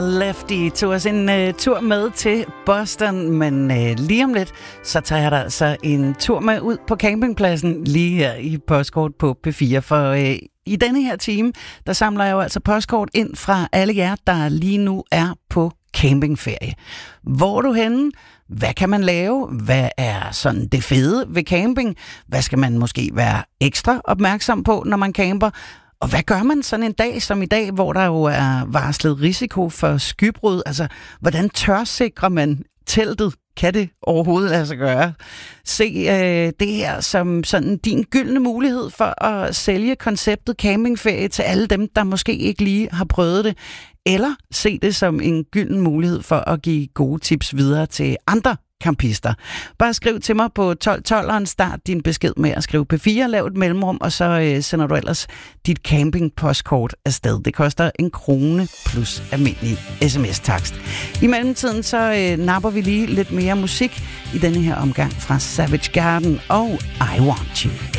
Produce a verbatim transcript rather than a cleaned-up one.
Lefty tog os en uh, tur med til Boston, men uh, lige om lidt, så tager jeg da altså en tur med ud på campingpladsen lige her i Postkort på P fire, for uh, i denne her time, der samler jeg jo altså postkort ind fra alle jer, der lige nu er på campingferie. Hvor er du henne? Hvad kan man lave? Hvad er sådan det fede ved camping? Hvad skal man måske være ekstra opmærksom på, når man camper? Og hvad gør man sådan en dag som i dag, hvor der jo er varslet risiko for skybrud? Altså, hvordan tørsikrer man teltet? Kan det overhovedet lade sig gøre? Se øh, det her som sådan din gyldne mulighed for at sælge konceptet campingferie til alle dem, der måske ikke lige har prøvet det. Eller se det som en gylden mulighed for at give gode tips videre til andre campister. Bare skriv til mig på tolv tolv, start din besked med at skrive P fire, lav et mellemrum, og så øh, sender du ellers dit campingpostkort afsted. Det koster en krone plus almindelig sms-takst. I mellemtiden så øh, napper vi lige lidt mere musik i denne her omgang fra Savage Garden og I Want You.